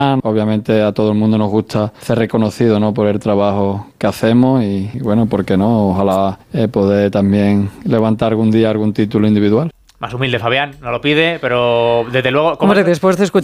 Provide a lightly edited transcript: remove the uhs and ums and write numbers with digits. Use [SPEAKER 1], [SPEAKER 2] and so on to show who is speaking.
[SPEAKER 1] Obviamente a todo el mundo nos gusta ser reconocido, ¿no?, por el trabajo que hacemos y bueno, ¿por qué no? Ojalá poder también levantar algún día algún título individual.
[SPEAKER 2] Más humilde Fabián, no lo pide, pero desde luego...
[SPEAKER 3] Hombre, después de escuchar